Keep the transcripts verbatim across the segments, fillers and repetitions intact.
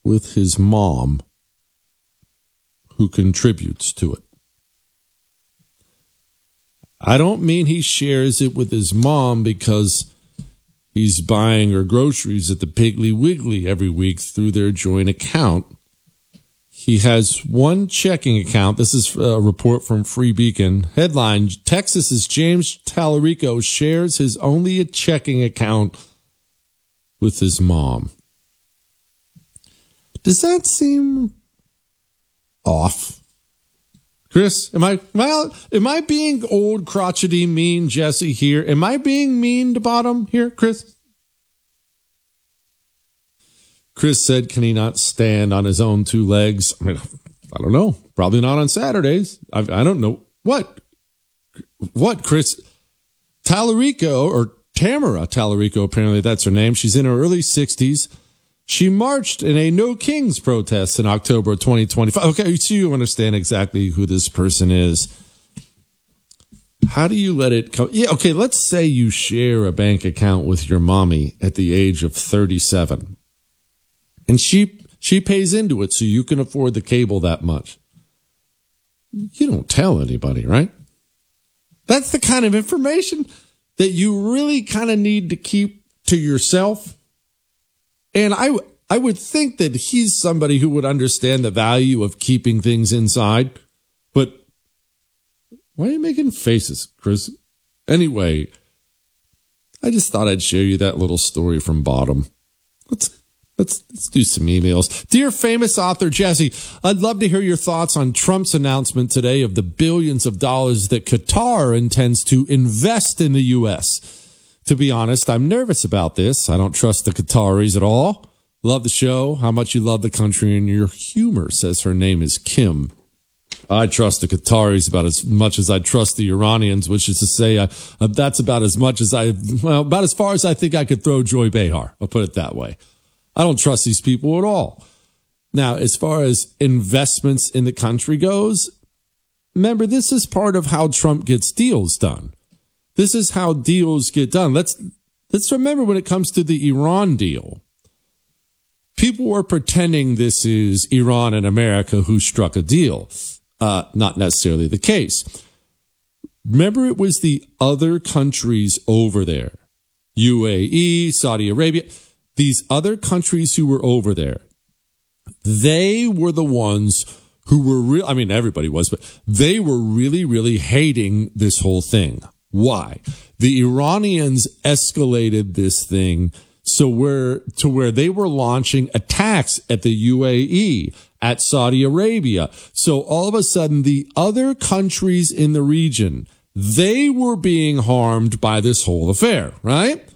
with his mom, who contributes to it. I don't mean he shares it with his mom because he's buying her groceries at the Piggly Wiggly every week through their joint account. He has one checking account. This is a report from Free Beacon. Headline, Texas's James Tallarico shares his only checking account with his mom. Does that seem off? Chris, am I, well, am I being old, crotchety, mean Jesse here? Am I being mean to Bottom here, Chris? Chris said, can he not stand on his own two legs? I mean, I don't know. Probably not on Saturdays. I, I don't know. What? What, Chris? Tallarico, or Tamara Tallarico, apparently that's her name. She's in her early sixties. She marched in a No Kings protest in October of twenty twenty-five. Okay, so you understand exactly who this person is. How do you let it come? Yeah, okay, let's say you share a bank account with your mommy at the age of thirty-seven. And she she pays into it so you can afford the cable that much. You don't tell anybody, right? That's the kind of information that you really kind of need to keep to yourself. And I, I would think that he's somebody who would understand the value of keeping things inside. But why are you making faces, Chris? Anyway, I just thought I'd share you that little story from Bottom. Let's Let's, let's do some emails. Dear famous author Jesse, I'd love to hear your thoughts on Trump's announcement today of the billions of dollars that Qatar intends to invest in the U S. To be honest, I'm nervous about this. I don't trust the Qataris at all. Love the show. How much you love the country and your humor, says her name is Kim. I trust the Qataris about as much as I trust the Iranians, which is to say, uh, uh, that's about as much as I, well, about as far as I think I could throw Joy Behar. I'll put it that way. I don't trust these people at all. Now, as far as investments in the country goes, remember, this is part of how Trump gets deals done. This is how deals get done. Let's, let's remember when it comes to the Iran deal, people were pretending this is Iran and America who struck a deal. Uh, not necessarily the case. Remember, it was the other countries over there, U A E, Saudi Arabia, these other countries who were over there, they were the ones who were real. I mean, everybody was, but they were really, really hating this whole thing. Why? The Iranians escalated this thing so where to where they were launching attacks at the U A E, at Saudi Arabia. So all of a sudden, the other countries in the region, they were being harmed by this whole affair, right?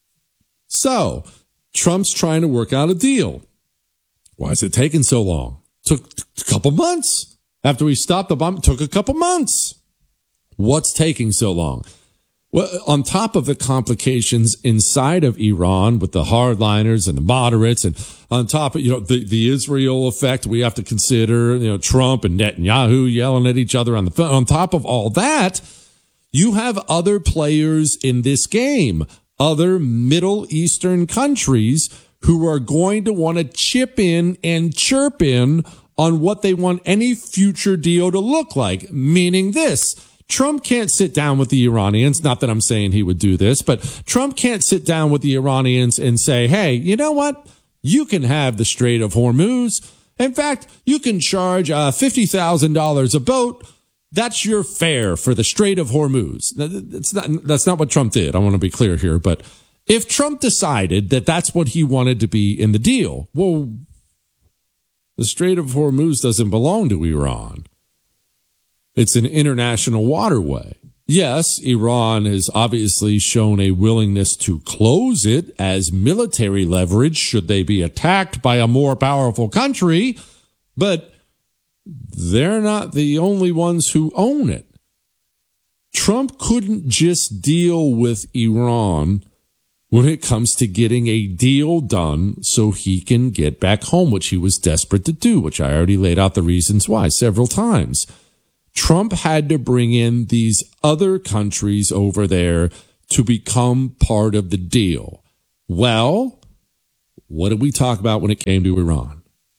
So Trump's trying to work out a deal. Why is it taking so long? Took a couple months. After we stopped the bomb, it took a couple months. What's taking so long? Well, on top of the complications inside of Iran with the hardliners and the moderates, and on top of, you know, the, the Israel effect, we have to consider, you know, Trump and Netanyahu yelling at each other on the phone. On top of all that, you have other players in this game, other Middle Eastern countries who are going to want to chip in and chirp in on what they want any future deal to look like, meaning this. Trump can't sit down with the Iranians. Not that I'm saying he would do this, but Trump can't sit down with the Iranians and say, hey, you know what? You can have the Strait of Hormuz. In fact, you can charge uh, fifty thousand dollars a boat. That's your fare for the Strait of Hormuz. That's not, that's not what Trump did. I want to be clear here. But if Trump decided that that's what he wanted to be in the deal, well, the Strait of Hormuz doesn't belong to Iran. It's an international waterway. Yes, Iran has obviously shown a willingness to close it as military leverage should they be attacked by a more powerful country, but they're not the only ones who own it. Trump couldn't just deal with Iran when it comes to getting a deal done so he can get back home, which he was desperate to do, which I already laid out the reasons why several times. Trump had to bring in these other countries over there to become part of the deal. Well, what did we talk about when it came to Iran?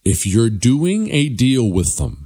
if you're doing a deal with them,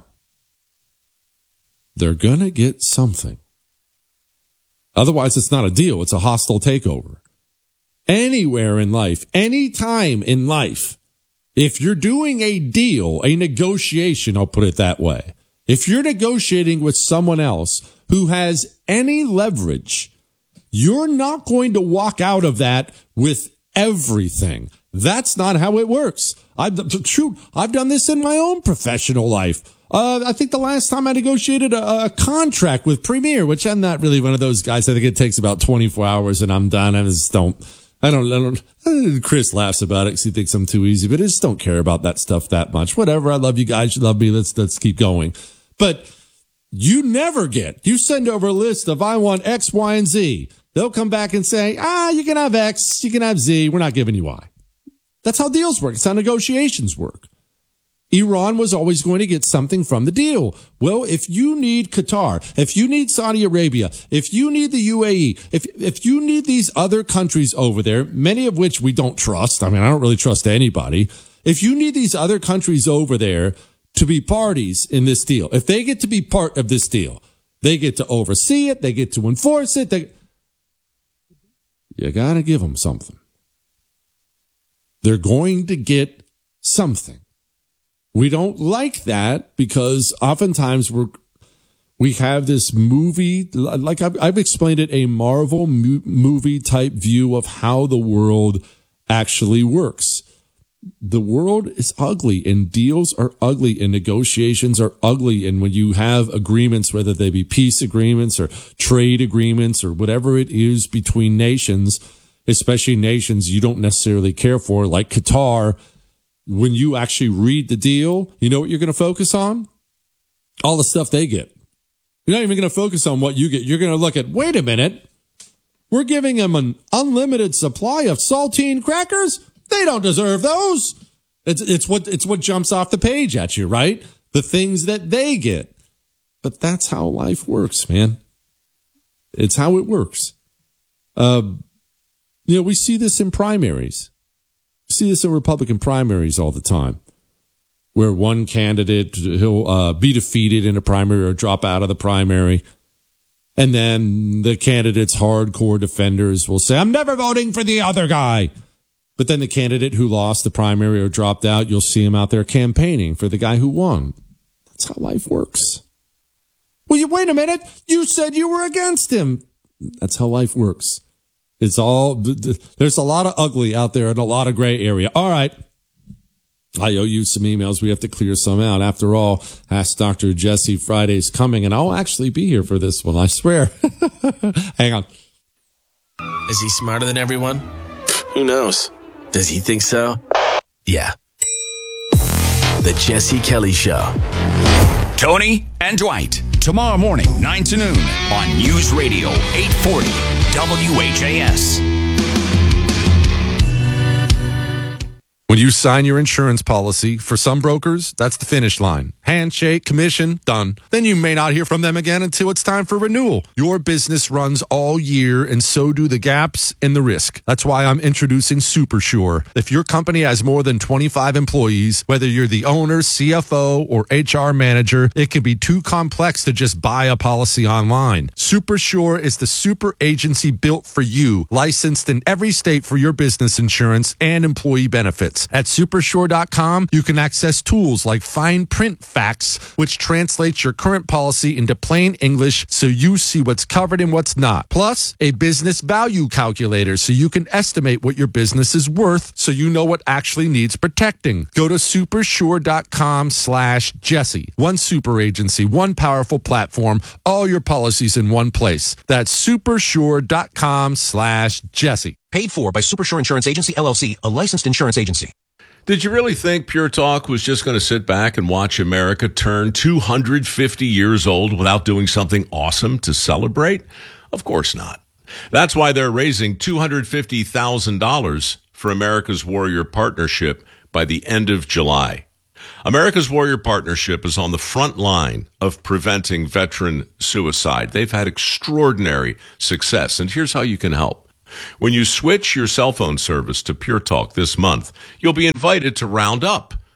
they're going to get something. Otherwise, it's not a deal. It's a hostile takeover. Anywhere in life, anytime in life, if you're doing a deal, a negotiation, I'll put it that way. If you're negotiating with someone else who has any leverage, you're not going to walk out of that with everything. That's not how it works. I've, shoot, I've done this in my own professional life. Uh, I think the last time I negotiated a, a contract with Premier, which I'm not really one of those guys. I think it takes about twenty-four hours and I'm done. I just don't, I don't, I don't, Chris laughs about it because he thinks I'm too easy, but I just don't care about that stuff that much. Whatever. I love you guys. You love me. Let's, let's keep going. But you never get, you send over a list of I want X, Y, and Z. They'll come back and say, ah, you can have X, you can have Z. We're not giving you Y. That's how deals work. It's how negotiations work. Iran was always going to get something from the deal. Well, if you need Qatar, if you need Saudi Arabia, if you need the U A E, if if you need these other countries over there, many of which we don't trust. I mean, I don't really trust anybody. If you need these other countries over there to be parties in this deal, if they get to be part of this deal, they get to oversee it, they get to enforce it. They, you got to give them something. They're going to get something. We don't like that because oftentimes we're, we have this movie, like I've, I've explained it, a Marvel mo- movie type view of how the world actually works. The world is ugly and deals are ugly and negotiations are ugly. And when you have agreements, whether they be peace agreements or trade agreements or whatever it is between nations, especially nations you don't necessarily care for, like Qatar, when you actually read the deal, you know what you're going to focus on? All the stuff they get. You're not even going to focus on what you get. You're going to look at, wait a minute, we're giving them an unlimited supply of saltine crackers? They don't deserve those. It's, it's what, it's what jumps off the page at you, right? The things that they get. But that's how life works, man. It's how it works. Uh, you know, we see this in primaries. We see this in Republican primaries all the time, where one candidate, he'll uh, be defeated in a primary or drop out of the primary. And then the candidate's hardcore defenders will say, I'm never voting for the other guy. But then the candidate who lost the primary or dropped out, you'll see him out there campaigning for the guy who won. That's how life works. Well, you wait a minute. You said you were against him. That's how life works. It's all, there's a lot of ugly out there and a lot of gray area. All right. I owe you some emails. We have to clear some out. After all, Ask Doctor Jesse Friday's coming, and I'll actually be here for this one, I swear. Hang on. Is he smarter than everyone? Who knows? Does he think so? Yeah. The Jesse Kelly Show. Tony and Dwight, tomorrow morning, nine to noon on News Radio eight forty W H A S. When you sign your insurance policy, for some brokers, that's the finish line. Handshake, commission, done. Then you may not hear from them again until it's time for renewal. Your business runs all year, and so do the gaps and the risk. That's why I'm introducing SuperSure. If your company has more than twenty-five employees, whether you're the owner, C F O, or H R manager, it can be too complex to just buy a policy online. SuperSure is the super agency built for you, licensed in every state for your business insurance and employee benefits. At supersure dot com, you can access tools like fine print facts, which translates your current policy into plain English so you see what's covered and what's not. Plus, a business value calculator so you can estimate what your business is worth so you know what actually needs protecting. Go to supersure dot com slash Jesse. One super agency, one powerful platform, all your policies in one place. That's supersure dot com slash Jesse. Paid for by Supersure Insurance Agency, L L C, a licensed insurance agency. Did you really think Pure Talk was just going to sit back and watch America turn two hundred fifty years old without doing something awesome to celebrate? Of course not. That's why they're raising two hundred fifty thousand dollars for America's Warrior Partnership by the end of July. America's Warrior Partnership is on the front line of preventing veteran suicide. They've had extraordinary success, and here's how you can help. When you switch your cell phone service to Pure Talk this month, you'll be invited to round up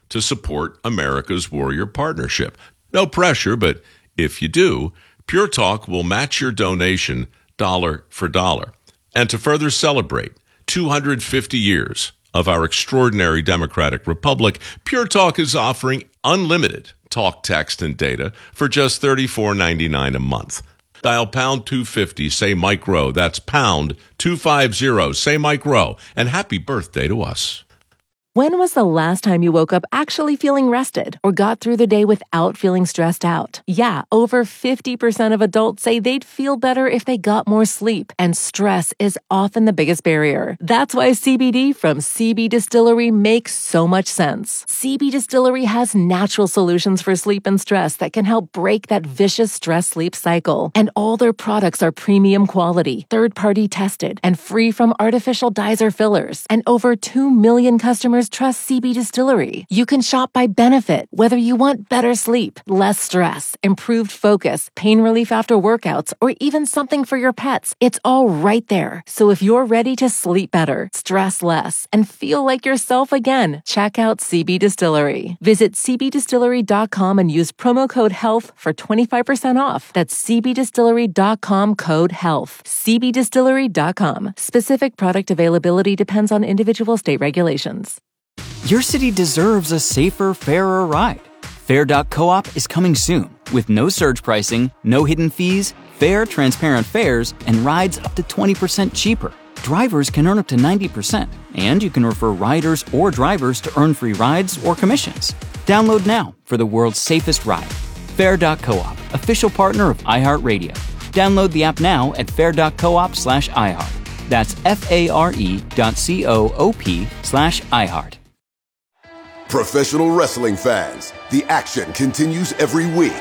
to support America's Warrior Partnership. No pressure, but if you do, Pure Talk will match your donation dollar for dollar. And to further celebrate two hundred fifty years of our extraordinary democratic republic, Pure Talk is offering unlimited talk, text, and data for just thirty-four ninety-nine a month. Dial pound two fifty, say Mike Rowe. That's pound two fifty, say Mike Rowe. And happy birthday to us. When was the last time you woke up actually feeling rested or got through the day without feeling stressed out? Yeah, over fifty percent of adults say they'd feel better if they got more sleep, and stress is often the biggest barrier. That's why C B D from C B Distillery makes so much sense. C B Distillery has natural solutions for sleep and stress that can help break that vicious stress-sleep cycle. And all their products are premium quality, third-party tested, and free from artificial dyes or fillers. And over two million customers trust C B Distillery. You can shop by benefit, whether you want better sleep, less stress, improved focus, pain relief after workouts, or even something for your pets. It's all right there. So if you're ready to sleep better, stress less, and feel like yourself again, check out C B Distillery. Visit c b distillery dot com and use promo code HEALTH for twenty-five percent off. That's c b distillery dot com code HEALTH. c b distillery dot com. Specific product availability depends on individual state regulations. Your city deserves a safer, fairer ride. Fair dot coop is coming soon with no surge pricing, no hidden fees, fair, transparent fares, and rides up to twenty percent cheaper. Drivers can earn up to ninety percent, and you can refer riders or drivers to earn free rides or commissions. Download now for the world's safest ride. Fair dot coop, official partner of iHeartRadio. Download the app now at fair dot coop slash iHeart. That's F-A-R-E dot C-O-O-P slash iHeart. Professional wrestling fans, the action continues every week.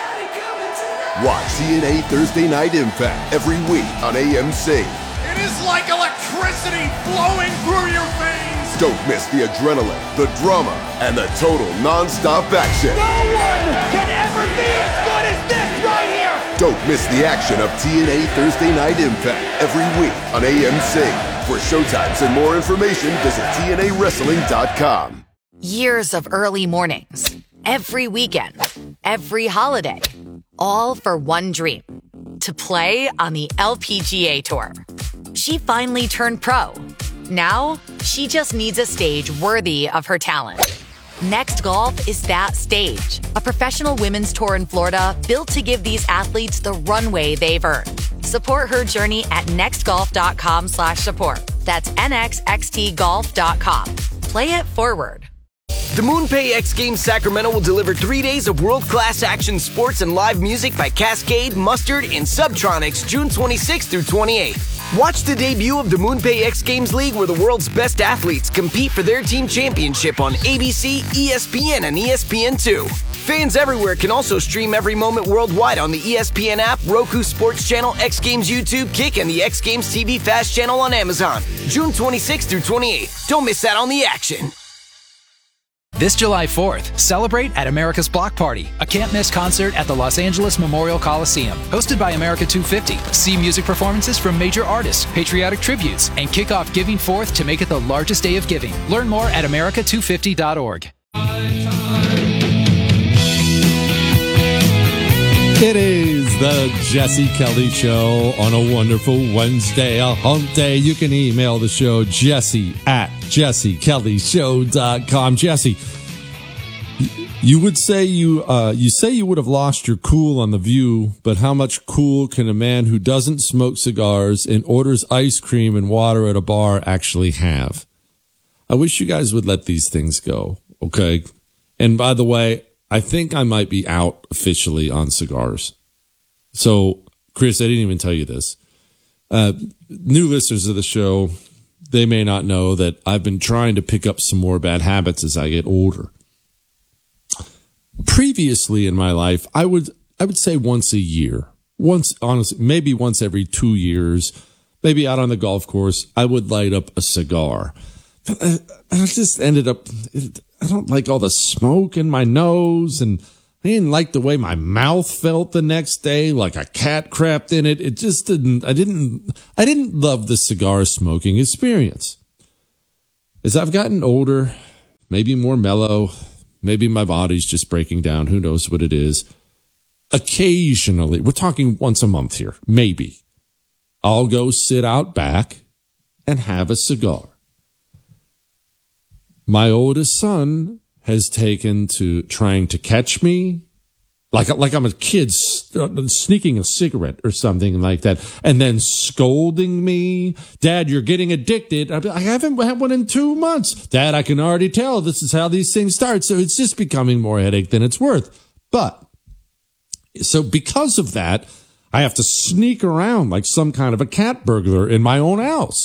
Watch T N A Thursday Night Impact every week on A M C. It is like electricity flowing through your veins. Don't miss the adrenaline, the drama, and the total non-stop action. No one can ever be as good as this right here. Don't miss the action of T N A Thursday Night Impact every week on A M C. For showtimes and more information, visit T N A wrestling dot com. Years of early mornings, every weekend, every holiday, all for one dream, to play on the L P G A Tour. She finally turned pro. Now, she just needs a stage worthy of her talent. Next Golf is that stage, a professional women's tour in Florida built to give these athletes the runway they've earned. Support her journey at nextgolf.com slash support. That's N X X T golf dot com. Play it forward. The MoonPay X Games Sacramento will deliver three days of world-class action sports and live music by Cascade, Mustard, and Subtronics June twenty-sixth through twenty-eighth. Watch the debut of the MoonPay X Games League, where the world's best athletes compete for their team championship on A B C, E S P N, and E S P N two. Fans everywhere can also stream every moment worldwide on the E S P N app, Roku Sports Channel, X Games YouTube, Kick, and the X Games T V Fast Channel on Amazon. June twenty-sixth through twenty-eighth. Don't miss out on the action. This July fourth, celebrate at America's Block Party, a can't-miss concert at the Los Angeles Memorial Coliseum. Hosted by America two fifty. See music performances from major artists, patriotic tributes, and kick off Giving Forth to make it the largest day of giving. Learn more at america two fifty dot org. It is the Jesse Kelly Show on a wonderful Wednesday, a hump day. You can email the show, Jesse at jesse kelly show dot com. Jesse, you would say you uh, you say you would have lost your cool on The View, but how much cool can a man who doesn't smoke cigars and orders ice cream and water at a bar actually have? I wish you guys would let these things go, okay? And by the way, I think I might be out officially on cigars. So, Chris, I didn't even tell you this. Uh, new listeners of the show, they may not know that I've been trying to pick up some more bad habits as I get older. Previously in my life, I would I would say once a year, once honestly, maybe once every two years, maybe out on the golf course, I would light up a cigar. But I, I just ended up. I don't like all the smoke in my nose, and I didn't like the way my mouth felt the next day, like a cat crapped in it. It just didn't, I didn't, I didn't love the cigar smoking experience. As I've gotten older, maybe more mellow, Maybe my body's just breaking down. Who knows what it is? Occasionally, we're talking once a month here, maybe, I'll go sit out back and have a cigar. My oldest son has taken to trying to catch me like, like I'm a kid sneaking a cigarette or something like that, and then scolding me. Dad, you're getting addicted. I haven't had one in two months. Dad, I can already tell this is how these things start. So it's just becoming more headache than it's worth. But so because of that, I have to sneak around like some kind of a cat burglar in my own house.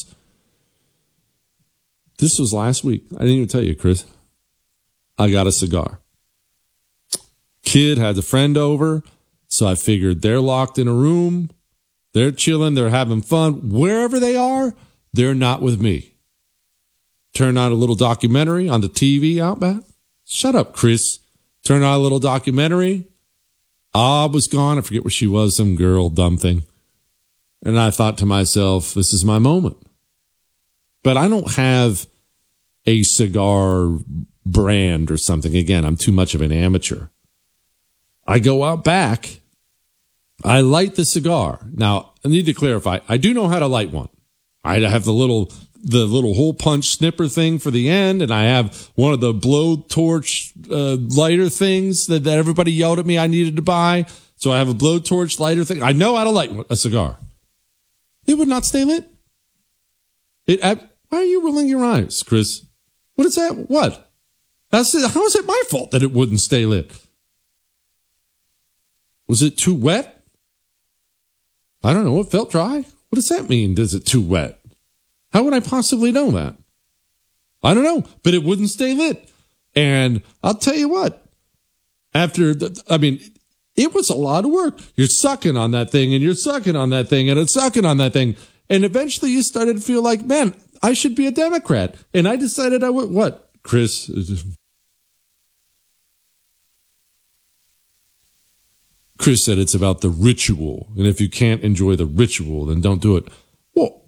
This was last week. I didn't even tell you, Chris. I got a cigar. Kid had a friend over, so I figured they're locked in a room. They're chilling. They're having fun. Wherever they are, they're not with me. Turn on a little documentary on the T V out back. Shut up, Chris. Turn on a little documentary. Ah was gone. I forget where she was, some girl, dumb thing. And I thought to myself, this is my moment. But I don't have a cigar brand or something. Again, I'm too much of an amateur. I go out back. I light the cigar. Now, I need to clarify. I do know how to light one. I have the little the little hole punch snipper thing for the end, and I have one of the blow torch uh, lighter things that, that everybody yelled at me I needed to buy. So I have a blow torch lighter thing. I know how to light a cigar. It would not stay lit. It. I, why are you rolling your eyes, Chris? What is that? What? That's how is it my fault that it wouldn't stay lit? Was it too wet? I don't know. It felt dry. What does that mean? Does it too wet? How would I possibly know that? I don't know, but it wouldn't stay lit. And I'll tell you what, after the, I mean, it was a lot of work. You're sucking on that thing and you're sucking on that thing and it's sucking on that thing. And eventually you started to feel like, man, I should be a Democrat. And I decided I would, what, Chris? Chris said it's about the ritual. And if you can't enjoy the ritual, then don't do it. Well,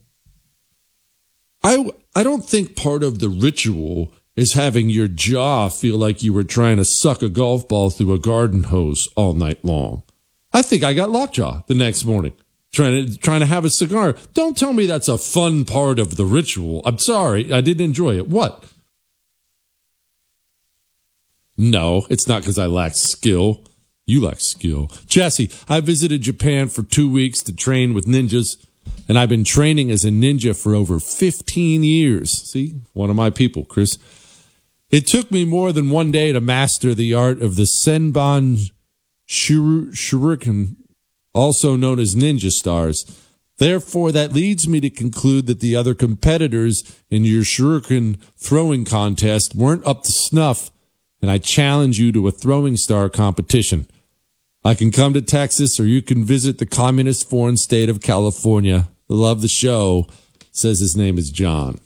I, I don't think part of the ritual is having your jaw feel like you were trying to suck a golf ball through a garden hose all night long. I think I got lockjaw the next morning trying to, trying to have a cigar. Don't tell me that's a fun part of the ritual. I'm sorry. I didn't enjoy it. What? No, it's not because I lack skill. You lack skill. Jesse, I visited Japan for two weeks to train with ninjas, and I've been training as a ninja for over fifteen years. See, one of my people, Chris. It took me more than one day to master the art of the Senbon Shuru- Shuriken, also known as ninja stars. Therefore, that leads me to conclude that the other competitors in your Shuriken throwing contest weren't up to snuff, and I challenge you to a throwing star competition. I can come to Texas, or you can visit the communist foreign state of California. Love the show. Says his name is John.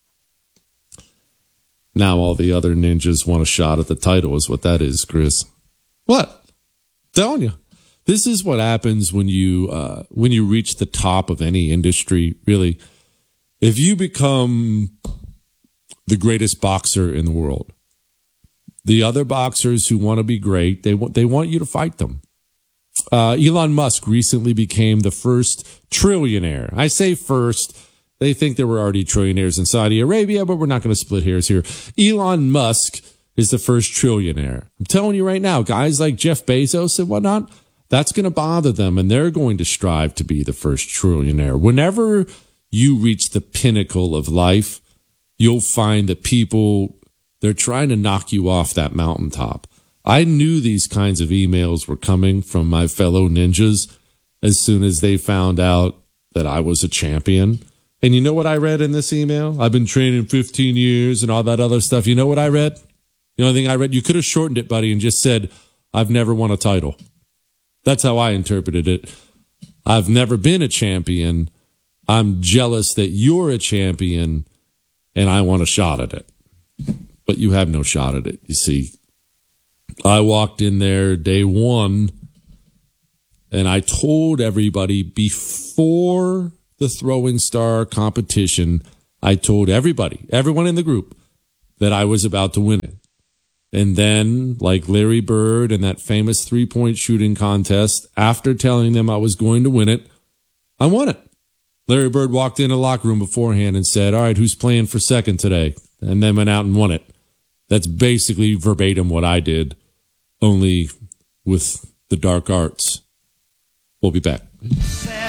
Now all the other ninjas want a shot at the title is what that is, Chris. What? I'm telling you. This is what happens when you uh, when you reach the top of any industry, really. If you become the greatest boxer in the world, the other boxers who want to be great, they want they want you to fight them. Uh, Elon Musk recently became the first trillionaire. I say first. They think there were already trillionaires in Saudi Arabia, but we're not going to split hairs here. Elon Musk is the first trillionaire. I'm telling you right now, guys like Jeff Bezos and whatnot, that's going to bother them, and they're going to strive to be the first trillionaire. Whenever you reach the pinnacle of life, you'll find that people, they're trying to knock you off that mountaintop. I knew these kinds of emails were coming from my fellow ninjas as soon as they found out that I was a champion. And you know what I read in this email? I've been training fifteen years and all that other stuff. You know what I read? The only thing I read, you could have shortened it, buddy, and just said, I've never won a title. That's how I interpreted it. I've never been a champion. I'm jealous that you're a champion, and I want a shot at it. But you have no shot at it, you see. I walked in there day one, and I told everybody before the throwing star competition, I told everybody, everyone in the group, that I was about to win it. And then, like Larry Bird and that famous three-point shooting contest, after telling them I was going to win it, I won it. Larry Bird walked in the locker room beforehand and said, all right, who's playing for second today? And then went out and won it. That's basically verbatim what I did, only with the dark arts. We'll be back.